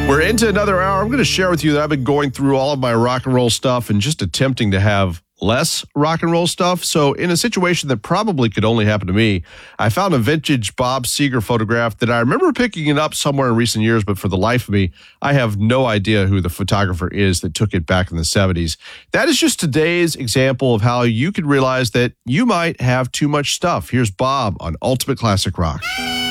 We're into another hour. I'm going to share with you that I've been going through all of my rock and roll stuff and just attempting to have less rock and roll stuff. So in a situation that probably could only happen to me, I found a vintage Bob Seger photograph that I remember picking it up somewhere in recent years, but for the life of me, I have no idea who the photographer is that took it back in the 70s. That is just today's example of how you could realize that you might have too much stuff. Here's Bob on Ultimate Classic Rock.